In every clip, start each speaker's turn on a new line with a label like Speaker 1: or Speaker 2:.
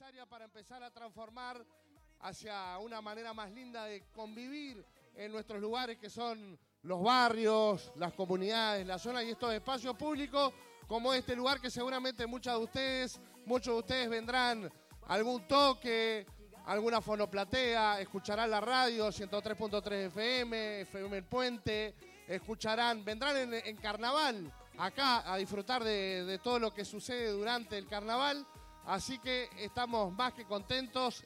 Speaker 1: necesaria para empezar a transformar hacia una manera más linda de convivir en nuestros lugares que son los barrios, las comunidades, la zona y estos espacios públicos como este lugar que seguramente muchos de ustedes vendrán a algún toque, alguna fonoplatea, escucharán la radio 103.3 FM, FM El Puente, vendrán en carnaval acá a disfrutar de todo lo que sucede durante el carnaval. Así que estamos más que contentas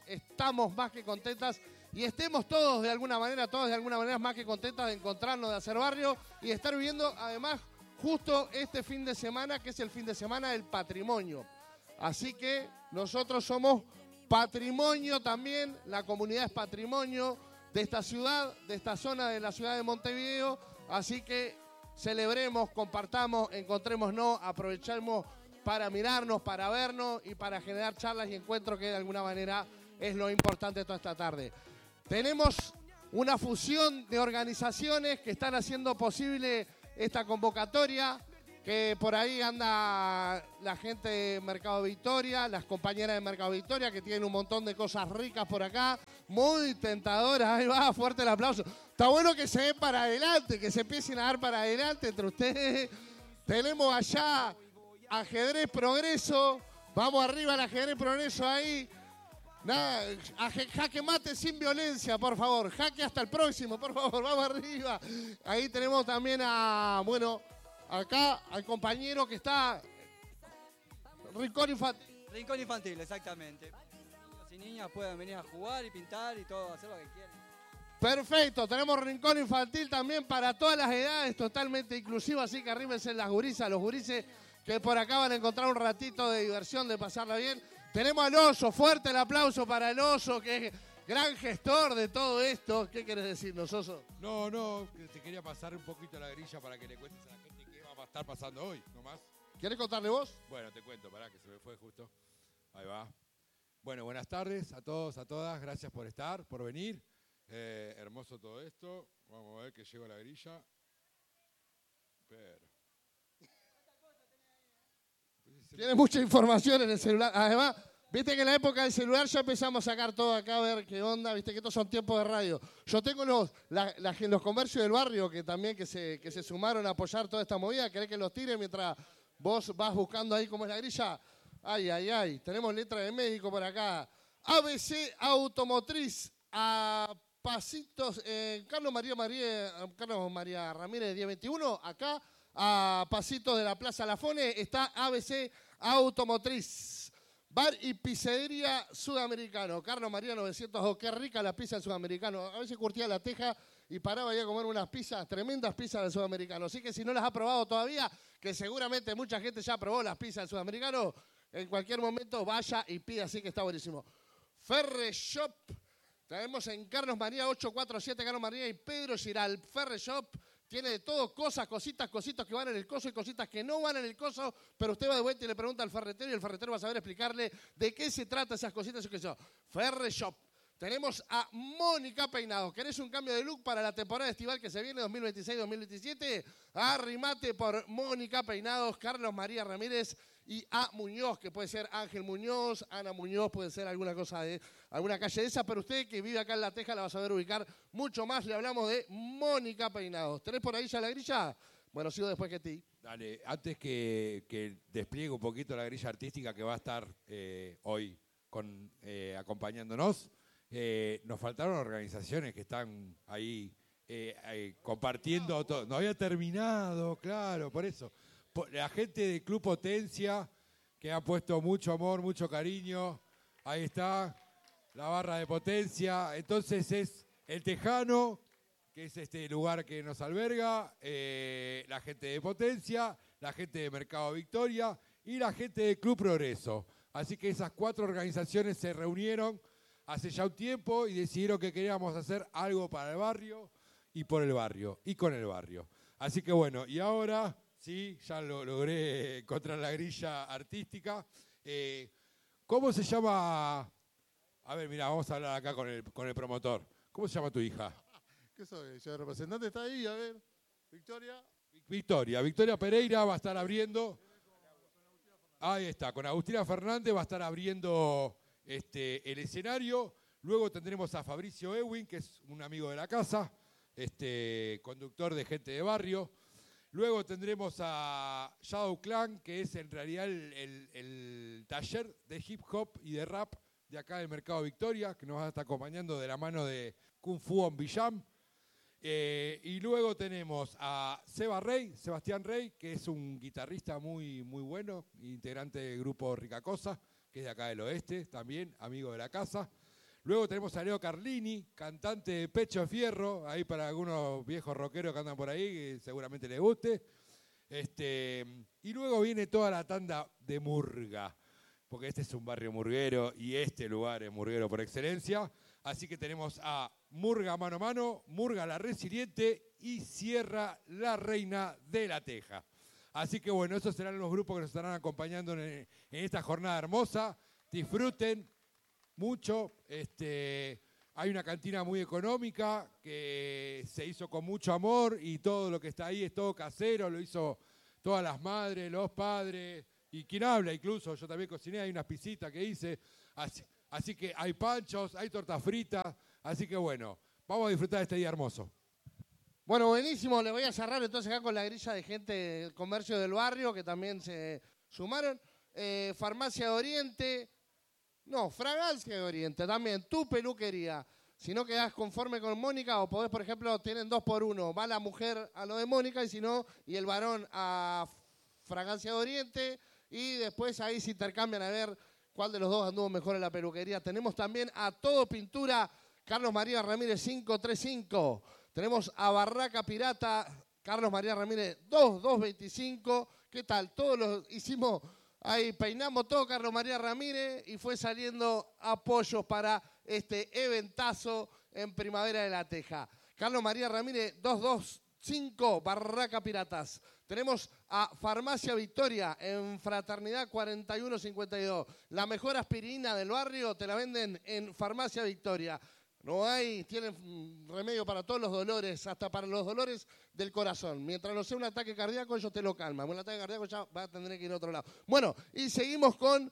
Speaker 1: y estemos todos de alguna manera más que contentas de encontrarnos, de hacer barrio y de estar viviendo además justo este fin de semana que es el fin de semana del patrimonio. Así que nosotros somos patrimonio también, la comunidad es patrimonio de esta ciudad, de esta zona de la ciudad de Montevideo. Así que celebremos, compartamos, encontrémonos, aprovechemos para mirarnos, para vernos y para generar charlas y encuentros que de alguna manera es lo importante toda esta tarde. Tenemos una fusión de organizaciones que están haciendo posible esta convocatoria, que por ahí anda la gente de Mercado Victoria, las compañeras de Mercado Victoria que tienen un montón de cosas ricas por acá, muy tentadoras. Ahí va, fuerte el aplauso. Está bueno que se den para adelante, que se empiecen a dar para adelante entre ustedes. Tenemos allá Ajedrez Progreso, vamos arriba al Ajedrez Progreso ahí. Nada, jaque mate sin violencia, por favor. Jaque hasta el próximo, por favor, vamos arriba. Ahí tenemos también acá al compañero que está. Rincón Infantil.
Speaker 2: Rincón Infantil, exactamente. Niños y niñas pueden venir a jugar y pintar y todo, hacer lo que quieran.
Speaker 1: Perfecto, tenemos Rincón Infantil también para todas las edades, totalmente inclusivo, así que arrímense las gurisas, los gurises que por acá van a encontrar un ratito de diversión, de pasarla bien. Tenemos al Oso, fuerte el aplauso para el Oso, que es gran gestor de todo esto. ¿Qué querés decirnos, Oso?
Speaker 3: No, que te quería pasar un poquito la grilla para que le cuentes a la gente qué va a estar pasando hoy, nomás.
Speaker 1: ¿Querés contarle vos?
Speaker 3: Bueno, te cuento, pará, que se me fue justo. Ahí va. Bueno, buenas tardes a todos, a todas. Gracias por estar, por venir. Hermoso todo esto. Vamos a ver que llego a la grilla. Pero...
Speaker 1: Tiene mucha información en el celular. Además, viste que en la época del celular ya empezamos a sacar todo acá a ver qué onda. Viste que estos son tiempos de radio. Yo tengo los comercios del barrio que también que se sumaron a apoyar toda esta movida. ¿Querés que los tire mientras vos vas buscando ahí cómo es la grilla? Ay. Tenemos letra de médico por acá. ABC Automotriz a pasitos. Carlos María Ramírez 1021. Acá a pasitos de la Plaza Lafone está ABC Automotriz. Bar y pizzería Sudamericano. Carlos María 902. Qué rica la pizza del Sudamericano. A veces curtía la teja y paraba ahí a comer unas pizzas, tremendas pizzas del Sudamericano. Así que si no las ha probado todavía, que seguramente mucha gente ya probó las pizzas del Sudamericano, en cualquier momento vaya y pida, así que está buenísimo. Ferre Shop. Tenemos en Carlos María 847, Carlos María y Pedro Giral. Ferre Shop. Tiene de todo, cositas que van en el coso y cositas que no van en el coso, pero usted va de vuelta y le pregunta al ferretero y el ferretero va a saber explicarle de qué se trata esas cositas y qué sé yo. Ferre Shop. Tenemos a Mónica Peinados. ¿Querés un cambio de look para la temporada estival que se viene 2026-2027? Arrimate por Mónica Peinados, Carlos María Ramírez y A. Muñoz, que puede ser Ángel Muñoz, Ana Muñoz, puede ser alguna cosa de alguna calle de esa, pero usted que vive acá en La Teja la va a saber ubicar mucho más. Le hablamos de Mónica Peinados. ¿Tenés por ahí ya la grilla? Bueno, sigo después que ti.
Speaker 3: Dale, antes que despliegue un poquito la grilla artística que va a estar hoy acompañándonos, nos faltaron organizaciones que están ahí compartiendo todo. No había terminado, claro, por eso. La gente del Club Potencia, que ha puesto mucho amor, mucho cariño. Ahí está, la barra de Potencia. Entonces es el Tejano, que es este lugar que nos alberga, la gente de Potencia, la gente de Mercado Victoria y la gente del Club Progreso. Así que esas 4 organizaciones se reunieron hace ya un tiempo y decidieron que queríamos hacer algo para el barrio y por el barrio y con el barrio. Así que bueno, y ahora sí, ya lo logré encontrar la grilla artística. ¿Cómo se llama? A ver, mira, vamos a hablar acá con el promotor. ¿Cómo se llama tu hija?
Speaker 4: ¿Qué soy? ¿El representante está ahí? A ver, Victoria.
Speaker 3: Victoria Pereira va a estar abriendo. Ahí está, con Agustina Fernández va a estar abriendo el escenario. Luego tendremos a Fabricio Ewing, que es un amigo de la casa, conductor de Gente de Barrio. Luego tendremos a Shadow Clan, que es en realidad el taller de hip hop y de rap de acá del Mercado Victoria, que nos va a estar acompañando de la mano de Kung Fu on Villam. Y luego tenemos a Sebastián Rey, que es un guitarrista muy, muy bueno, integrante del grupo Ricacosa, que es de acá del oeste, también amigo de la casa. Luego tenemos a Leo Carlini, cantante de Pecho de Fierro, ahí para algunos viejos rockeros que andan por ahí, que seguramente les guste. Y luego viene toda la tanda de murga, porque este es un barrio murguero y este lugar es murguero por excelencia. Así que tenemos a Murga Mano a Mano, Murga La Resiliente y Sierra La Reina de la Teja. Así que bueno, esos serán los grupos que nos estarán acompañando en esta jornada hermosa. Disfruten mucho. Hay una cantina muy económica que se hizo con mucho amor y todo lo que está ahí es todo casero, lo hizo todas las madres, los padres y quien habla incluso. Yo también cociné, hay unas pisitas que hice. Así que hay panchos, hay tortas fritas, así que bueno, vamos a disfrutar de este día hermoso.
Speaker 1: Bueno, buenísimo, le voy a cerrar entonces acá con la grilla de gente del comercio del barrio que también se sumaron. Farmacia de Oriente, no, Fragancia de Oriente también, tu peluquería. Si no quedás conforme con Mónica o podés, por ejemplo, tienen 2x1, va la mujer a lo de Mónica y si no, y el varón a Fragancia de Oriente y después ahí se intercambian a ver cuál de los dos anduvo mejor en la peluquería. Tenemos también a Todo Pintura, Carlos María Ramírez 535. Tenemos a Barraca Pirata, Carlos María Ramírez 2225. ¿Qué tal? Todos los hicimos, ahí peinamos todo Carlos María Ramírez y fue saliendo apoyos para este eventazo en Primavera de la Teja. Carlos María Ramírez 225, Barraca Piratas. Tenemos a Farmacia Victoria en Fraternidad 4152. La mejor aspirina del barrio te la venden en Farmacia Victoria. No hay, tienen remedio para todos los dolores, hasta para los dolores del corazón. Mientras no sea un ataque cardíaco, ellos te lo calman. Un ataque cardíaco ya va a tener que ir a otro lado. Bueno, y seguimos con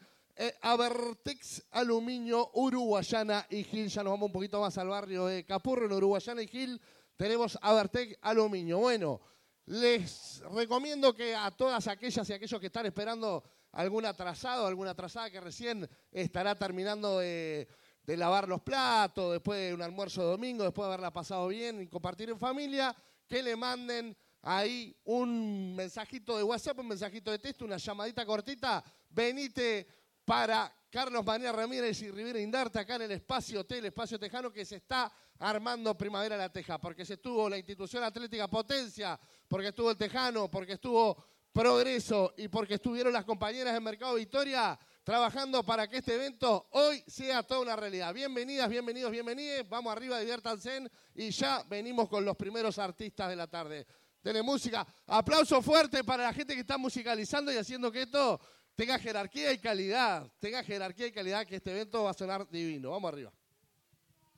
Speaker 1: Abertex Aluminio, Uruguayana y Gil. Ya nos vamos un poquito más al barrio de Capurro, en Uruguayana y Gil. Tenemos Abertex Aluminio. Bueno, les recomiendo que a todas aquellas y aquellos que están esperando algún atrasado, alguna atrasada que recién estará terminando de lavar los platos, después de un almuerzo de domingo, después de haberla pasado bien y compartir en familia, que le manden ahí un mensajito de WhatsApp, un mensajito de texto, una llamadita cortita. Venite para Carlos María Ramírez y Rivera Indarte, acá en el Espacio Hotel, Espacio Tejano, que se está armando Primavera La Teja, porque se estuvo la institución atlética Potencia, porque estuvo el Tejano, porque estuvo Progreso y porque estuvieron las compañeras del Mercado Victoria trabajando para que este evento hoy sea toda una realidad. Bienvenidas, bienvenidos, bienvenides. Vamos arriba, diviértanse y ya venimos con los primeros artistas de la tarde. Denle música. Aplauso fuerte para la gente que está musicalizando y haciendo que esto tenga jerarquía y calidad. Tenga jerarquía y calidad, que este evento va a sonar divino. Vamos arriba.